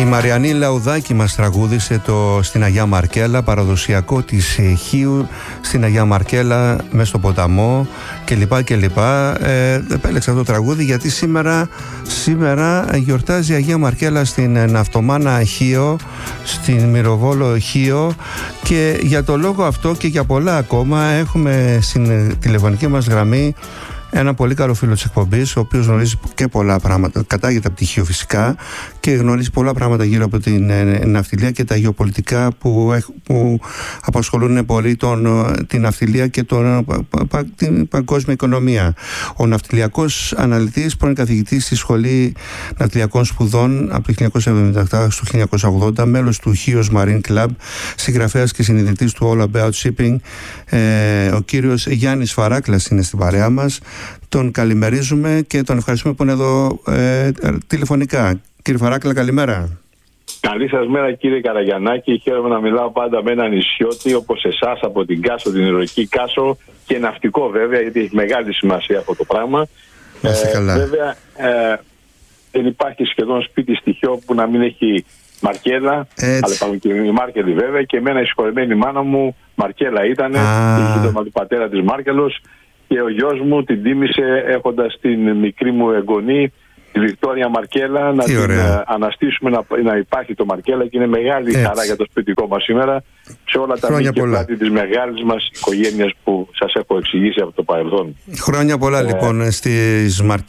Η Μαριανή Λαουδάκη μας τραγούδισε το «Στην Αγιά Μαρκέλα», παραδοσιακό της Χίου στην Αγιά Μαρκέλα, μέσα στο ποταμό κλπ. Επέλεξα αυτό το τραγούδι γιατί σήμερα γιορτάζει η Αγία Μαρκέλα στην Ναυτομάνα Χίο, στην Μυροβόλο Χίο, και για το λόγο αυτό και για πολλά ακόμα έχουμε στην τηλεφωνική μας γραμμή ένα πολύ καλό φίλο της εκπομπής, ο οποίος γνωρίζει και πολλά πράγματα, κατάγεται από πτυχίο φυσικά, και γνωρίζει πολλά πράγματα γύρω από την ναυτιλία και τα γεωπολιτικά που απασχολούν πολύ την ναυτιλία και την παγκόσμια οικονομία. Ο ναυτιλιακός αναλυτής, πρώην καθηγητής στη Σχολή Ναυτιλιακών Σπουδών από το 1977 στο 1980, μέλος του Chios Marine Club, συγγραφέας και συνειδητής του All About Shipping, ο κύριος Γιάννης Φαράκλας είναι στην παρέα μας. Τον καλημερίζουμε και τον ευχαριστούμε που είναι εδώ τηλεφωνικά. Κύριε Φαράκλα, καλημέρα. Καλή σας μέρα, κύριε Καραγιαννάκη. Χαίρομαι να μιλάω πάντα με έναν νησιώτη όπως εσάς από την Κάσο, την ηρωική Κάσο, και ναυτικό βέβαια, γιατί έχει μεγάλη σημασία αυτό το πράγμα. Βέβαια, δεν υπάρχει σχεδόν σπίτι στοιχείο που να μην έχει Μαρκέλα, αλλά υπάρχουν και οι Μάρκελοι βέβαια, και εμένα η συγχωρεμένη μάνα μου Μαρκέλα ήταν, η γείτονα του πατέρα της Μάρκελος, και ο γιος μου την τίμησε έχοντας την μικρή μου εγγονή, τη Βικτόρια Μαρκέλα, να την αναστήσουμε να υπάρχει το Μαρκέλα, και είναι μεγάλη χαρά για το σπιτικό μας σήμερα, σε όλα τα μήκη και πλάτη της μεγάλης μας οικογένειας που σας έχω εξηγήσει από το παρελθόν. Χρόνια πολλά λοιπόν στις Μαρκέλα.